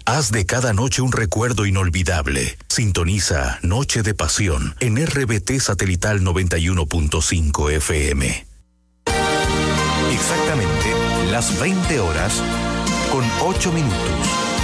Haz de cada noche un recuerdo inolvidable. Sintoniza Noche de Pasión en RBT Satelital 91.5 FM. Exactamente las 20 horas con 8 minutos.